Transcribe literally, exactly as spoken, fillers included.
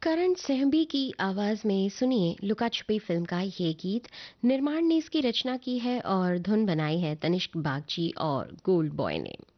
करण सेहम्बी की आवाज में सुनिए लुका छुपी फिल्म का ये गीत। निर्माण ने इसकी रचना की है और धुन बनाई है तनिष्क बागची और गोल्ड बॉय ने।